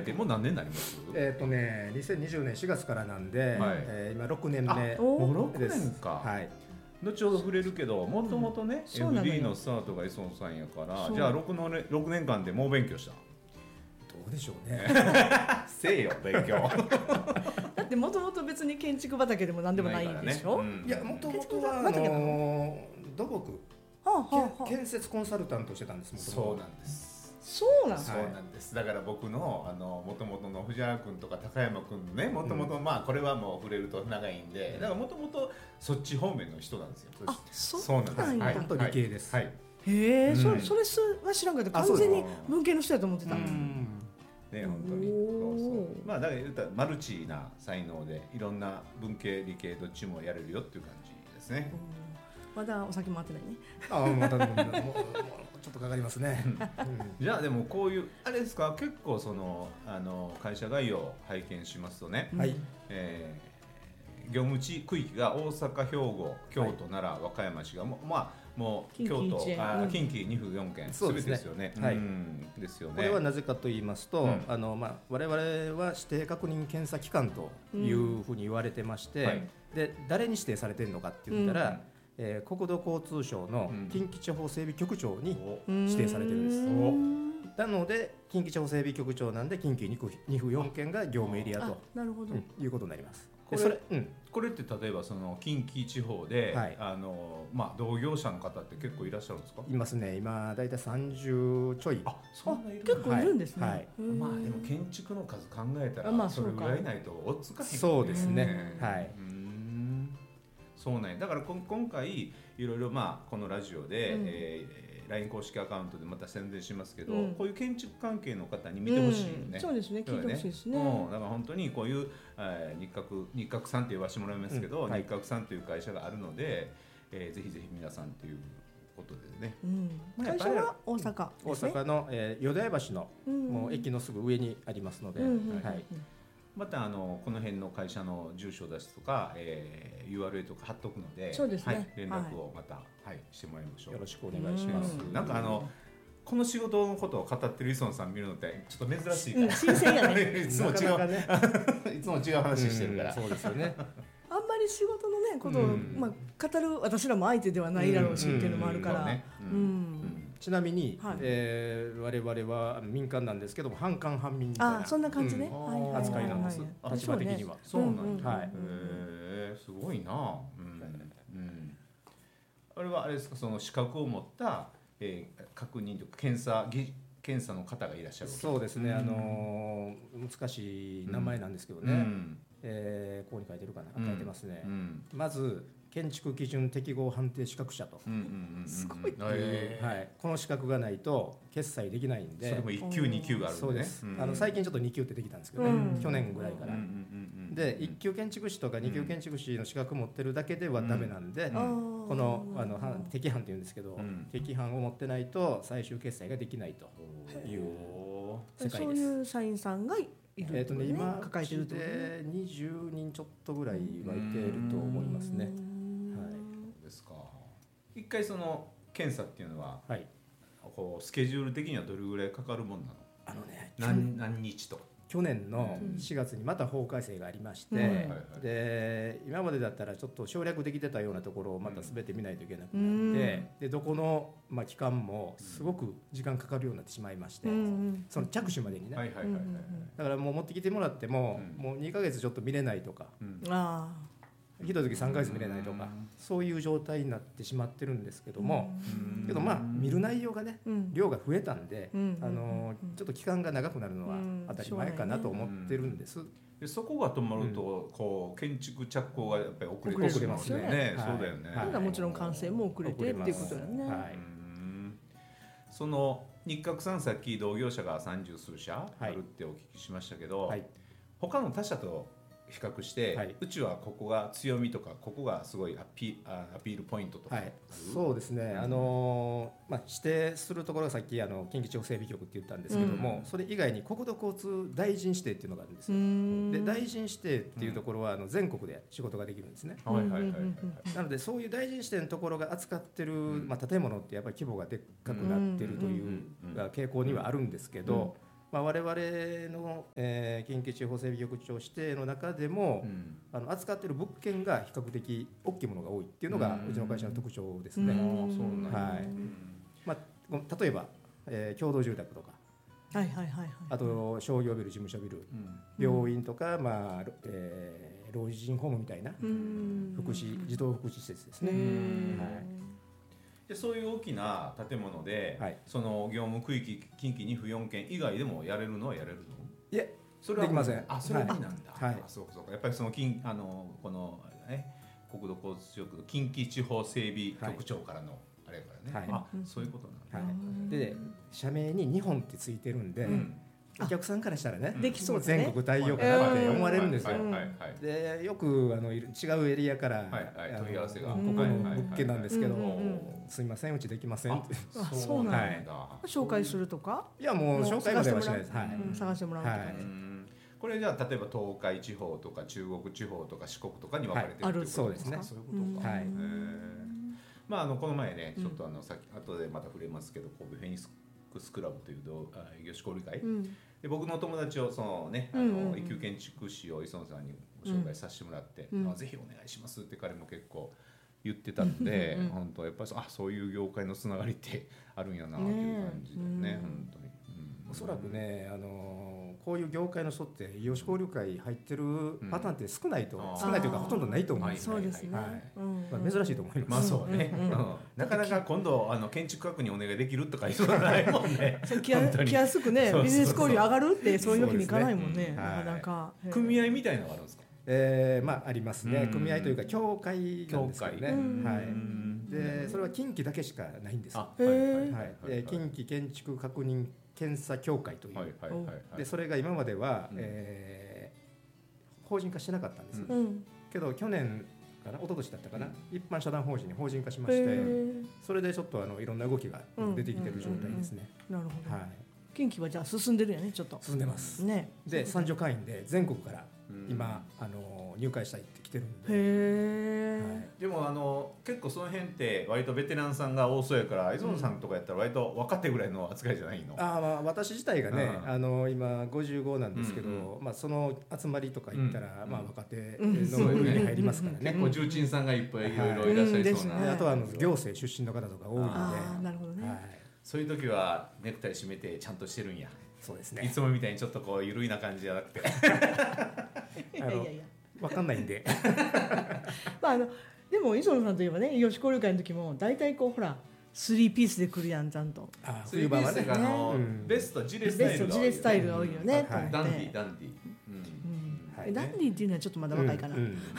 ってもう何年になります？ 2020年4月からなんで、今6年目もう6 です。 年か。 はい。 後ほど触れるけど、もともとね、FD のスタートが磯野さんやから、じゃあ6年間でもう勉強した。 どうでしょうね。 せえよ勉強。 だってもともと別に建築畑でも何でもないんでしょ。 いや、もともとは土木、建設コンサルタントしてたんです。 そうなんです。 そうなんです。だから僕のもともとの藤原君とか高山君のね、もともとまあこれはもう触れると長いんで、だからもともとそっち方面の人なんですよ。 そうなんです。本当理系です。 へえ、それは知らんかった。完全に文系の人だと思ってた。 ね、本当に。まあだから言ったらマルチな才能でいろんな文系理系どっちもやれるよっていう感じですね。 まだお酒回ってないね。 またもうちょっとかかりますね。 じゃあでもこういうあれですか、結構その会社概要を拝見しますとね、業務地区域が大阪、兵庫、京都、奈良、和歌山市がもう京都、近畿2府4県すべてですよね。ですよね。 これはなぜかと言いますと、我々は指定確認検査機関というふうに言われてまして、で誰に指定されているのかって言ったら、国土交通省の近畿地方整備局長に指定されてるんです。なので近畿地方整備局長なんで近畿2府4県が業務エリアということになります。 これって例えばその近畿地方で、同業者の方って結構いらっしゃるんですか？ いますね。今だいたい30ちょい。 そんないる。結構いるんですね。 まあでも建築の数考えたらそれぐらいないと追っつかへん。 そうですね。はい。 そうね。だから今回いろいろこのラジオで、LINE 公式アカウントでまた宣伝しますけど、こういう建築関係の方に見てほしいよね。 そうですね。聞いてほしいですね。 だから本当にこういう日角さんって言わせてもらいますけど、日角さんという会社があるので、ぜひぜひ皆さんということでね。 会社は大阪ですね。 大阪の淀屋橋のもう駅のすぐ上にありますので、またこの辺の会社の住所出しとか、URL とか貼っとくので、連絡をまたしてもらいましょう。 よろしくお願いします。 なんかこの仕事のことを語ってる磯野さん見るのってちょっと珍しいから、 新鮮やね。 いつも違ういつも違う話してるから。 そうですよね。 あんまり仕事のねことを語る私らも相手ではないだろうしっていうのもあるから。 ちなみに我々は民間なんですけども半官半民みたいなそんな感じね扱いなんです。立場的には。 そうなんだ。すごいな。あれはあれですか、その資格を持った確認とか検査の方がいらっしゃる。 そうですね。難しい名前なんですけどね。ここに書いてるかな。書いてますね。まず建築基準適合判定資格者と。 すごい。 この資格がないと決済できないんで。 それも1級2級があるんでね。 そうです。最近ちょっと2級ってできたんですけどね。去年ぐらいから。で1級建築士とか2級建築士の資格持ってるだけではダメなんで、この適範っていうんですけど、適範を持ってないと最終決済ができないという世界です。 そういう社員さんがいるとね。 今抱えてると20人ちょっとぐらいはいていると思いますね。 ですか。一回その検査っていうのは、こうスケジュール的にはどれぐらいかかるもんなの？何日とか。 去年の4月にまた法改正がありまして、で今までだったらちょっと省略できてたようなところをまた全て見ないといけなくなって、でどこの機関もすごく時間かかるようになってしまいまして、その着手までにね。だからもう持ってきてもらっても、もう2ヶ月ちょっと見れないとか、ひどい時3ヶ月見れないとか、そういう状態になってしまってるんですけども、見る内容がね、量が増えたんで、ちょっと期間が長くなるのは当たり前かなと思ってるんです。 でそこが止まると、こう建築着工がやっぱり遅れてしまうよね。そうだよね。 もちろん完成も遅れてっていうことだよね。 その日角さん、さっき同業者が30数社あるってお聞きしましたけど、他の他社と比較して、うちはここが強みとかここがすごいアピールポイントとか、 そうですね。指定するところがさっき近畿地方整備局って言ったんですけども、それ以外に国土交通大臣指定っていうのがあるんですよ。で大臣指定っていうところは全国で仕事ができるんですね。なのでそういう大臣指定のところが扱ってる、建物ってやっぱり規模がでっかくなってるという傾向にはあるんですけど、 我々の、近畿地方整備局長指定の中でも、扱っている物件が比較的大きいものが多いっていうのがうちの会社の特徴ですね。例えば、共同住宅とか、あと商業ビル、事務所ビル、病院とか、老人ホームみたいな児童福祉施設ですね。 でそういう大きな建物で、その業務区域近畿2府4県以外でもやれるのはやれるの？ いえ、それはできません。 それはなんだ。そうか。やっぱりそのこの国土交通局近畿地方整備局長からのあれからね。そういうことなんだ。 で社名に日本ってついてるんで、お客さんからしたらね、全国対応かなって思われるんですよ。でよく違うエリアから問い合わせが、 ここの物件なんですけど、すみませんうちできませんって。 そうなんだ。紹介するとか？ いやもう紹介まではしないです。 探してもらうとか。 これじゃあ例えば東海地方とか中国地方とか四国とかに分かれてるってことですか？ そうですね。 そういうことか。この前ね、ちょっとさっき後でまた触れますけど、神戸フェニックスクラブという業種交流会、で僕の友達をそのね一級建築士を磯野さんにご紹介させてもらって、ぜひお願いしますって彼も結構言ってたんで、本当やっぱりそういう業界のつながりってあるんやなっていう感じでね、本当に。 おそらくね、こういう業界の人って異業種交流会入ってるパターンって少ないというかほとんどないと思うんです。 そうですね。 珍しいと思います。 そうね。なかなか今度建築確認お願いできるとか言うのないもんね。 気やすくね、ビジネス交流上がるってそういうわけにいかないもんね。なんか組合みたいなのがあるんですか？ ありますね。組合というか協会なんですけどね。でそれは近畿だけしかないんです。近畿建築確認検査協会という、でそれが今までは、法人化してなかったんです、けど去年かな、一昨年だったかな、一般社団法人に法人化しまして、それでちょっといろんな動きが出てきてる状態ですね。 なるほど。近畿はじゃあ進んでるよね、ちょっと進んでますね。で参助会員で全国から今入会したいって来てるんで。 でも結構その辺って割とベテランさんが多そうやから、磯野さんとかやったら割と若手ぐらいの扱いじゃないの？ 私自体がね、今55なんですけど、その集まりとか行ったら若手の部類に入りますからね。 結構重鎮さんがいっぱいいろいろいらっしゃいそうな。 あとは行政出身の方とか多いので。 なるほどね。 そういう時はネクタイ締めてちゃんとしてるんや。 そうですね。 いつもみたいにちょっとこう緩いな感じじゃなくて。 わかんないんで。 でも磯野さんといえばね、異業種交流会の時も大体こうほら3ピースで来るやんちゃんと。 3ピースがベストジレスタイルが多いよね。 ダンディ。 ダンディっていうのはちょっとまだ若いかな。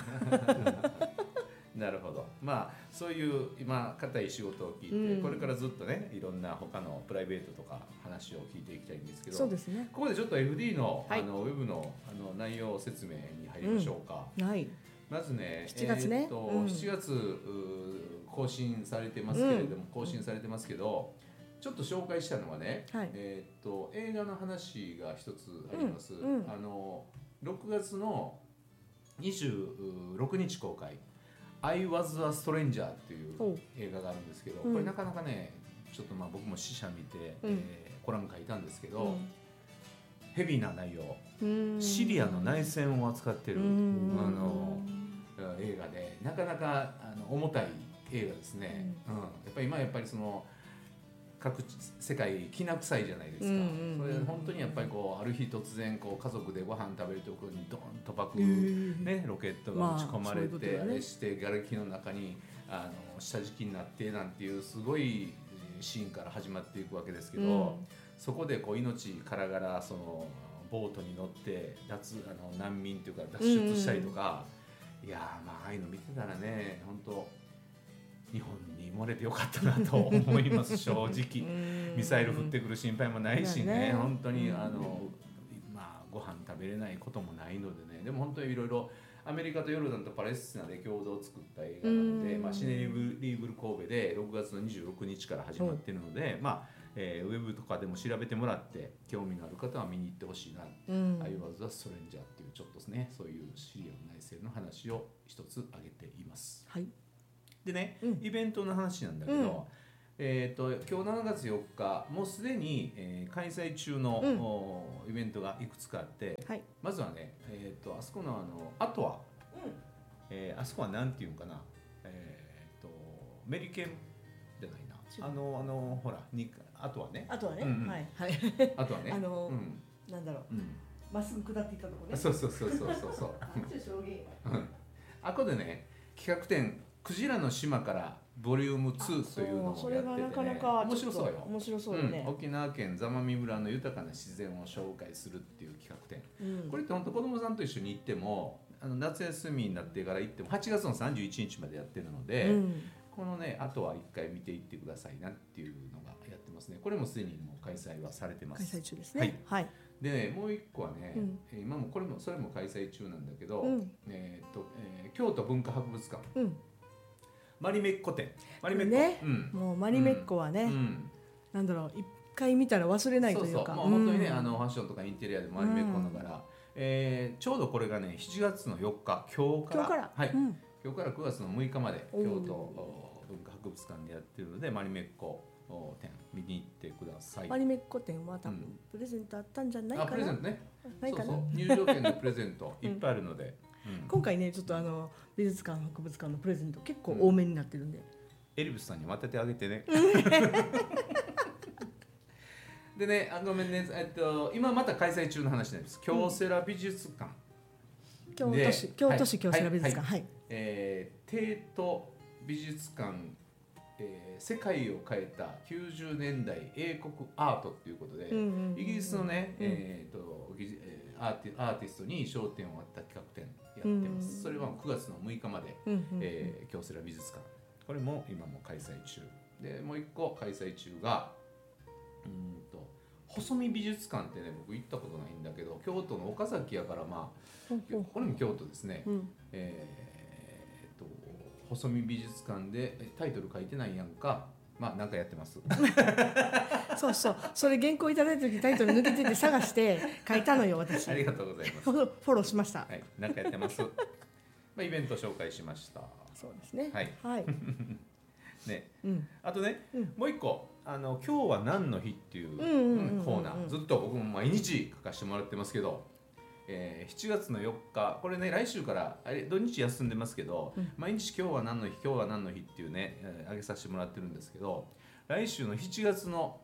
なるほど。そういう今固い仕事を聞いて、これからずっとねいろんな他のプライベートとか話を聞いていきたいんですけど、 そうですね。 ここでちょっと FD のウェブの内容説明に入りましょうか。まずね、 7月ね、 7月更新されてますけど、ちょっと紹介したのはね、映画の話が一つあります。6月の26日公開。I Was a Stranger っていう映画があるんですけど、これなかなかねちょっと僕も試写見て、コラム書いたんですけど、ヘビーな内容、シリアの内戦を扱ってる映画で、なかなか重たい映画ですね。やっぱりその各世界きな臭いじゃないですか。それ本当にやっぱりこうある日突然こう家族でご飯食べるところにドーンと爆ロケットが撃ち込まれて、して瓦礫の中に下敷きになってなんていうすごいシーンから始まっていくわけですけど、そこでこう命からがらそのボートに乗って難民というか脱出したりとか、いやああいうの見てたらね、本当日本に生まれてよかったなと思います正直。ミサイル降ってくる心配もないしね、本当にご飯食べれないこともないのでね。でも本当にいろいろアメリカとヨルダンとパレスチナで共同作った映画なので、シネリーブル神戸で6月の26日から始まっているので、ウェブとかでも調べてもらって興味のある方は見に行ってほしいな。I Was a Stranger っていうちょっとですね、そういうシリアの内戦の話を一つ挙げています。でね、イベントの話なんだけど、 今日7月4日もうすでに、開催中の、イベントがいくつかあって、はい、まずはね、あそこのあとは、あそこはなんていうんかな、メリケンじゃないな、ほらあとはね、 はいはいあとはね、 なんだろう、まっすぐ下っていったとこね。 そうあこでね、企画展クジラの島からボリューム2というのをやってて、ね、 それがなかなか面白そうよ。 面白そうよね、 沖縄県座間味村の豊かな自然を紹介するっていう企画展、これって本当子供さんと一緒に行っても、夏休みになってから行っても8月の31日までやってるので、このね、あとは一回見ていってくださいなっていうのがやってますね。これもすでにもう開催はされてます。 開催中ですね。はい。 でね、もう一個はね、今もそれも開催中なんだけど、京都文化博物館、マリメッコ展、マリメッコね、もうマリメッコはね、なんだろう、一回見たら忘れないというか、 もう本当にね、ファッションとかインテリアでマリメッコの柄、ちょうどこれがね、7月の4日、今日から9月の6日まで京都文化博物館でやってるので、マリメッコ展見に行ってください。 マリメッコ展は多分プレゼントあったんじゃないかな。 プレゼントね。 ないかな。 入場券のプレゼントいっぱいあるので。 今回ね、ちょっと美術館博物館のプレゼント結構多めになってるんで、 エルビスさんに渡ってあげてね。でね、ごめんね、今また開催中の話なんです。京セラ美術館、 京都市京セラ美術館、はい、 帝都美術館、世界を変えた90年代英国アートっていうことで、イギリスのね、アーティストに焦点を当てた企画展やってます。それは9月の6日まで、京セラ美術館、これも今も開催中で、もう一個開催中が細見美術館ってね、僕行ったことないんだけど、京都の岡崎やから、まあこれも京都ですね。細見美術館でタイトル書いてないやんか、まあなんかやってます。 それ原稿いただいた時タイトル抜けてて探して書いたのよ私。 ありがとうございます。 フォローしました。 はい、なんかやってます。イベント紹介しました。 そうですね。 はい。ね、あとね、もう一個今日は何の日っていうコーナー、ずっと僕も毎日書かせてもらってますけど。7月の4日、これね、来週から土日休んでますけど、毎日今日は何の日、今日は何の日っていうね、上げさせてもらってるんですけど、来週の7月の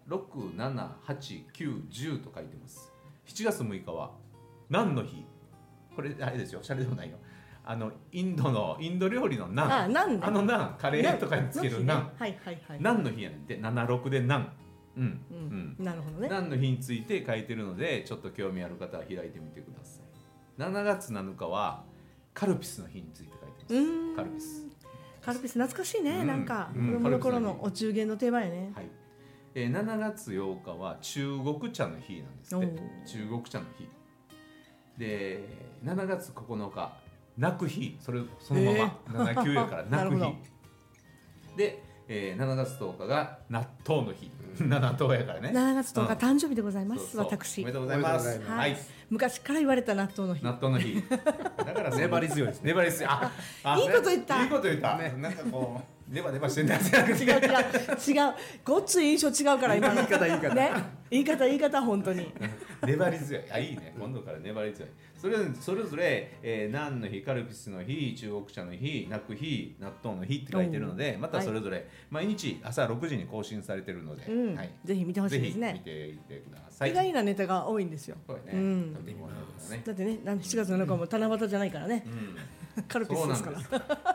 6、7、8、9、10と書いてます。7月6日は何の日、これあれですよ、シャレでもないよ、インド料理のナン、ナン、カレーとかにつけるナン、何の日やねんって、76でナン、 なるほどね。 何の日について書いてるので、ちょっと興味ある方は開いてみてください。7月7日はカルピスの日について書いてます。 カルピス懐かしいね、なんか子供の頃のお中元の定番やね。 はい。7月8日は中国茶の日なんですって。中国茶の日で、7月9日泣く日、そのまま79やから泣く日で、7月10日が納豆の日。7等やからね。 7月10日誕生日でございます。私。 おめでとうございます。 はい。昔から言われた納豆の日。 納豆の日。だから粘り強いですね。 粘り強い。 いいこと言った。 いいこと言った。なんかこうネバネバしてんだ。 違う。ごっつい印象違うから今の。言い方本当に。 粘り強い。いいね。今度から粘り強い。それぞれ、ナンの日、カルピスの日、中国茶の日、泣く日、納豆の日って書いてるので、またそれぞれ毎日朝6時に更新されてるので、 ぜひ見てほしいですね。 ぜひ見ていってください。 意外なネタが多いんですよ。 だってね、7月7日も七夕じゃないからね。カルピスですから。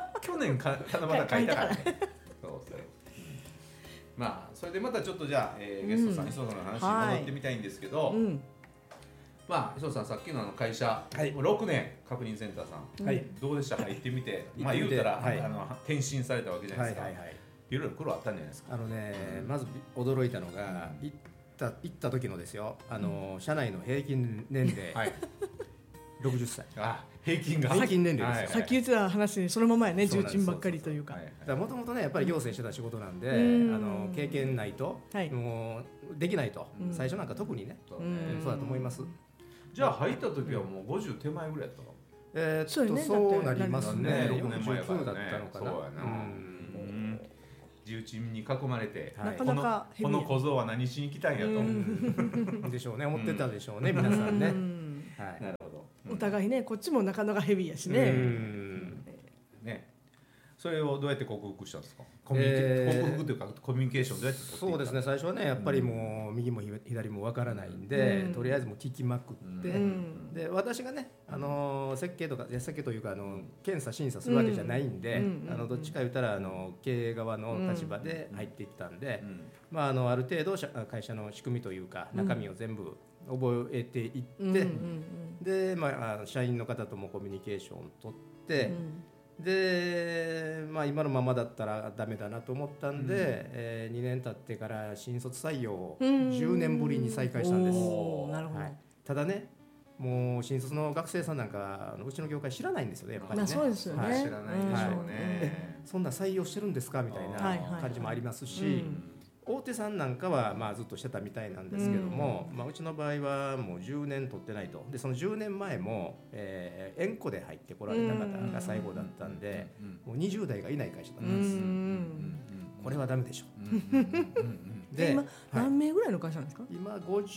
去年七夕書いたからね。まあそれでまたちょっとじゃあゲストさん、磯田さんの話に戻ってみたいんですけど。まあ、磯田さん、さっきの会社、6年確認センターさん、どうでした？入ってみて、まあ言うたら転身されたわけじゃないですか。いろいろ苦労あったんじゃないですか。 まず驚いたのが、行った時のですよ、社内の平均年齢60歳。 平均年齢ですよ。 さっき言ってた話にそのままやね、重鎮ばっかりというか。 もともとね、やっぱり行政してた仕事なんで、経験ないともうできないと、最初なんか特にね、そうだと思います。 じゃあ入った時はもう50手前ぐらいやったの？ そうなりますね。 6年前だったのかな。 そうやな。 重鎮に囲まれて、 なかなかこの小僧は何しに来たんやとでしょうね、思ってたでしょうね、皆さんね。 はい、なるほど。 お互いね、こっちもなかなかヘビーやしね。 ね、それをどうやって克服したんですか？克服というかコミュニケーションどうやって取っていったんですか？ そうですね、最初はねやっぱりもう右も左もわからないんで、とりあえずもう聞きまくって、で私がね設計とか設計というか検査審査するわけじゃないんで、どっちか言ったら経営側の立場で入っていったんで、ある程度会社の仕組みというか中身を全部覚えていって、で社員の方ともコミュニケーションを取って、で今のままだったらダメだなと思ったんで、2年経ってから新卒採用を10年ぶりに再開したんです。 なるほど。 ただね、もう新卒の学生さんなんかうちの業界知らないんですよね、やっぱりね。 そうですよね。 知らないでしょうね。 そんな採用してるんですかみたいな感じもありますし、大手さんなんかはずっとしてたみたいなんですけども、うちの場合はもう10年取ってないと。でその10年前も縁故で入ってこられた方が最後だったんで、もう20代がいない会社だったんです。これはダメでしょ。 で今何名ぐらいの会社なんですか？ 今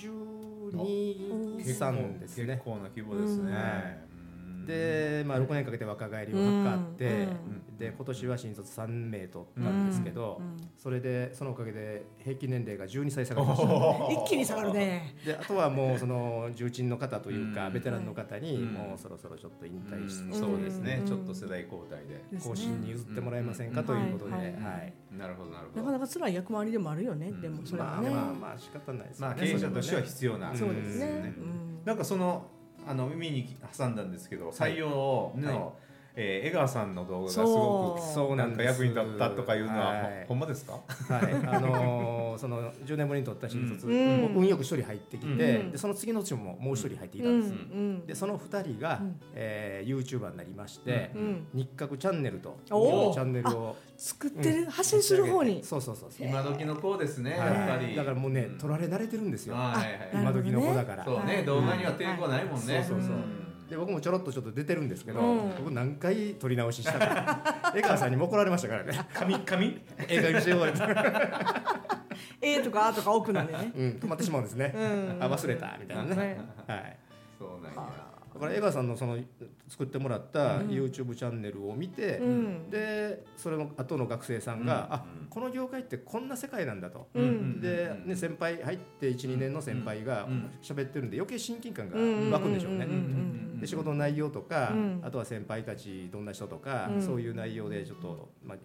52、3ですね。 結構な規模ですね。 で6年かけて若返りを図って、で今年は新卒3名取ったんですけど、そのおかげで平均年齢が12歳下がりました。 一気に下がるね。 であとはもうその重鎮の方というかベテランの方にもうそろそろちょっと引退して、 そうですね、ちょっと世代交代で後進に譲ってもらえませんかということで、 なるほどなるほど。 なかなか辛い役回りでもあるよね。でもそれはね、 仕方ないですね。 経営者としては必要な。 そうですね。 なんか耳に挟んだんですけど、採用の江川さんの動画がすごくなんか役に立ったとかいうのはほんまですか？ はい、その10年ぶりに取った新卒、運よく1人入ってきて、でその次の年ももう1人入ってきたんです。でその2人がYouTuber になりまして、日覚チャンネルというチャンネルを作ってる、発信する方に。 そう今時の子ですね、やっぱり。 だからもうね取られ慣れてるんですよ、今時の子だから。 そうね、動画には抵抗ないもんね。 で僕もちょろっと出てるんですけど、僕何回撮り直ししたか江川さんにも怒られましたからね。 紙映画にして言われてとかとか奥なんでね、 止まってしまうんですね。忘れたみたいなね。はい。 そうなんや。 だから江川さんのその作ってもらった YouTube チャンネルを見て、でそれの後の学生さんがこの業界ってこんな世界なんだと、でね先輩入って1、2年の先輩が喋ってるんで余計親近感が湧くんでしょうね。で仕事の内容とか、あとは先輩たちどんな人とか、そういう内容でちょっと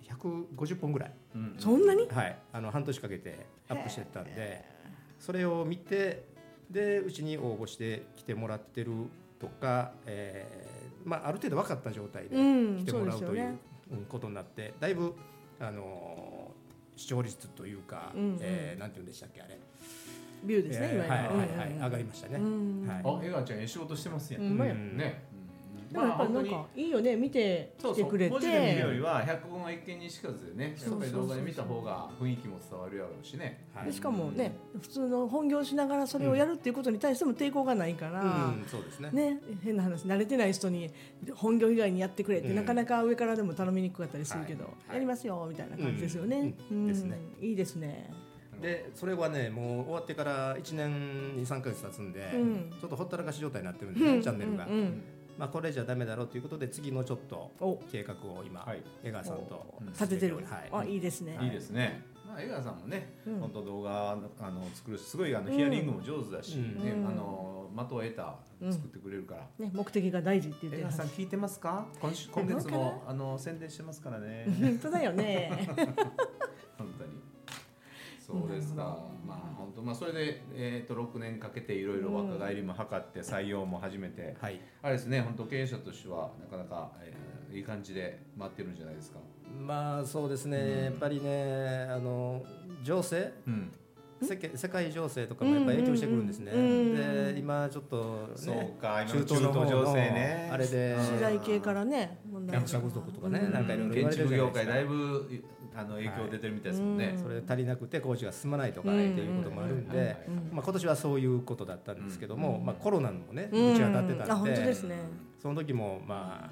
150本ぐらい、 そんなに、 はい、半年かけてアップしてったんで、それを見て、でうちに応募して来てもらってるとか、ある程度分かった状態で来てもらうということになって、だいぶ視聴率というか、なんて言うんでしたっけ、あれビューですね、いわゆる上がりましたね。 江川ちゃん仕事してますやんね。 でもやっぱりなんかいいよね、見てきてくれて。 文字で見るよりは百聞は一見にしかずでね、やっぱり動画で見た方が雰囲気も伝わるやろうしね。 しかもね、普通の本業しながらそれをやるっていうことに対しても抵抗がないから、 そうですね。 ね、変な話、慣れてない人に本業以外にやってくれってなかなか上からでも頼みにくかったりするけど、やりますよみたいな感じですよね。いいですね。 でそれはね、もう終わってから1年2、3ヶ月経つんで、ちょっとほったらかし状態になってるんですね、チャンネルが。これじゃダメだろうということで、次のちょっと計画を今江川さんと立ててる。いいですね。 いいですね。江川さんもね、本当動画作るし、すごいヒアリングも上手だし、的を得た作ってくれるから。 目的が大事って言って。 江川さん聞いてますか？今月も宣伝してますからね。 本当だよね。 本当に。そうですか。本当それで6年かけていろいろ若返りも図って採用も始めて、あれですね、本当経営者としてはなかなかいい感じで回ってるんじゃないですか。 そうですね。やっぱりね、情勢、世界情勢とかもやっぱり影響してくるんですね。で今ちょっとね、 中東の情勢ね、 あれで資材系からね、 役者不足とかね、なんかいろいろ言われてるじゃないですか。 建築業界だいぶ影響出てるみたいですもんね。 それ足りなくて工事が進まないとかっていうこともあるんで、今年はそういうことだったんですけども、コロナもねぶち当たってたんで、 本当ですね。 その時も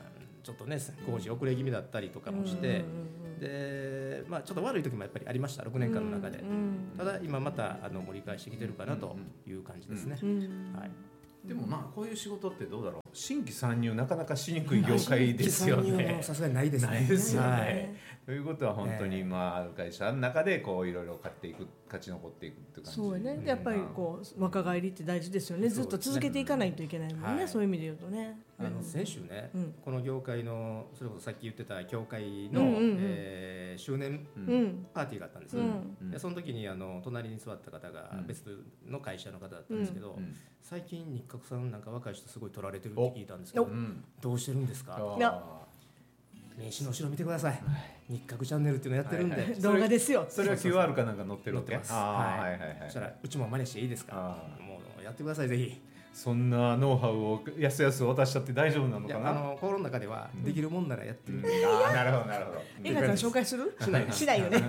ちょっとね工事遅れ気味だったりとかもして、でちょっと悪い時もやっぱりありました、6年間の中で。ただ今また盛り返してきてるかなという感じですね。はい。 でもこういう仕事ってどうだろう、新規参入なかなかしにくい業界ですよね。 さすがにないですね。 ないですよね。ということは本当に会社の中でいろいろ勝ち残っていくっていう感じ。 そうね。やっぱり若返りって大事ですよね。ずっと続けていかないといけないもんね。そういう意味で言うとね。 先週ね、この業界のそれこそさっき言ってた協会の周年パーティーがあったんですよ。でその時に隣に座った方が別の会社の方だったんですけど、最近日覚さんなんか若い人すごい取られてるって聞いたんですけど、どうしてるんですか。名刺の後ろ見てください。日覚チャンネルっていうのやってるんで、 動画ですよ。 それは QR かなんか載ってるわけ。 そしたらうちも真似していいですか。もうやってくださいぜひ。 そんなノウハウをやすやす渡しちゃって大丈夫なのかな。 心の中ではできるもんならやってみる。 なるほどなるほど。 映画ちゃん紹介する？しないよね。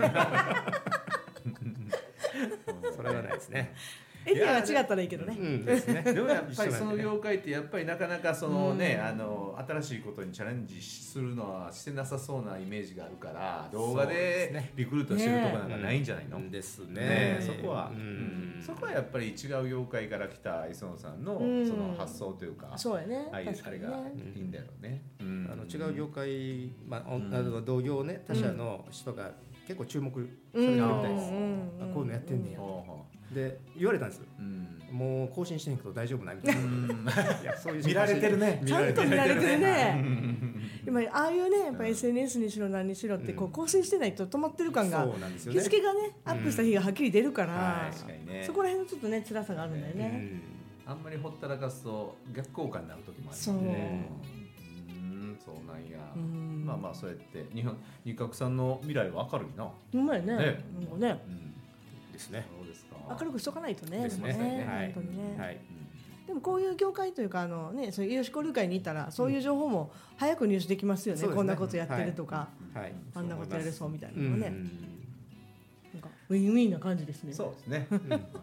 それはないですね。 エリアが違ったらいいけどね。 でもやっぱりその業界ってやっぱりなかなかそのね新しいことにチャレンジするのはしてなさそうなイメージがあるから、動画でリクルートしてるとこなんかないんじゃないのですね。 そこはやっぱり違う業界から来た磯野さんのその発想というか、 そうやね。 あれがいいんだよね。 違う業界同業ね他社の人が結構注目されてるみたいです。こういうのやってんねや。で言われたんですよ。もう更新してんけど大丈夫ないみたいな。 見られてるね。 ちゃんと見られてるね。今ああいうねやっぱ SNS にしろ何にしろって更新してないと止まってる感が日付がねアップした日がはっきり出るから、そこら辺のちょっとね辛さがあるんだよね。 あんまりほったらかすと逆効果になる時もあるもんね。そうなんや。そうやって日覚さんの未来は明るいな。 うまいね。ね。 ですね。 明るくしとかないとね。 ですね。 本当にね。でもこういう業界というかそういう有志交流会にいたらそういう情報も早く入手できますよね。こんなことやってるとか、あんなことやれそうみたいなのね。なんかウィンウィンな感じですね。 そうですね。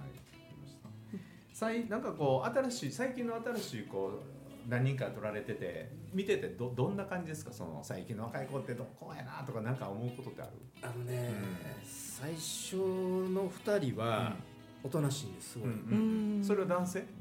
なんか最近の新しい何人か取られてて見ててどんな感じですか。その最近の若い子ってこうやなとかなんか思うことってある？ 最初の2人はおとなしいんですすごい。 それは男性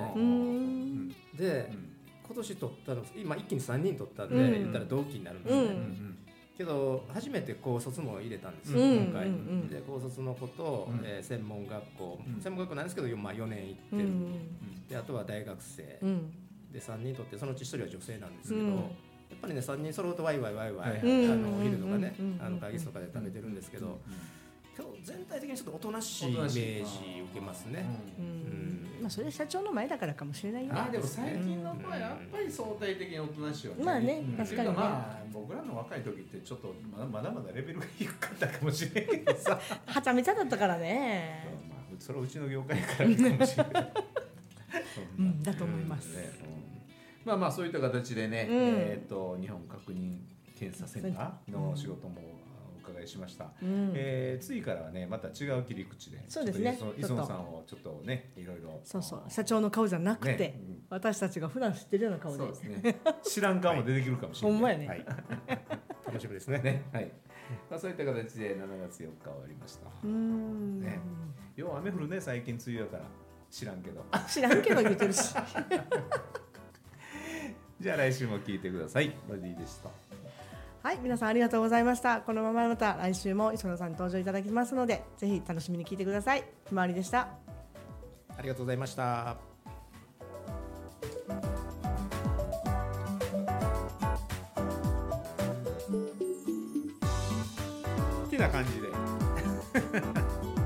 で今年取ったの今一気に3人取ったんで言ったら同期になるんですね。けど初めて高卒も入れたんですよ今回。で高卒の子と専門学校なんですけど4年行ってる。であとは大学生で3人取ってそのうち1人は女性なんですけど、やっぱりね3人揃うとワイワイお昼とかね会議室とかで食べてるんですけど、今日全体的にちょっとおとなしいイメージ受けますね。 それ社長の前だからかもしれないよ。 でも最近の子はやっぱり相対的におとなしいよね。 確かにね。 僕らの若い時ってちょっとまだまだレベルが低かったかもしれないけどさ。 はちゃめちゃだったからね。 それはうちの業界からかもしれない。 だと思います。 そういった形でね、日本確認検査センターの仕事もお伺いしました。次からはねまた違う切り口で、 そうですね。 磯野さんをちょっとねいろいろ。 社長の顔じゃなくて私たちが普段知ってるような顔で。 そうですね。知らん顔も出てくるかもしれない。 ほんまやね。 楽しみですね。 はい。そういった形で7月4日終わりました。よう雨降るね最近梅雨やから。知らんけど言ってるし。 じゃあ来週も聞いてください。ロディでした。 はい、皆さんありがとうございました。このまままた来週も磯野さんに登場いただきますのでぜひ楽しみに聞いてください。ひまわりでした。 ありがとうございました。 ってな感じで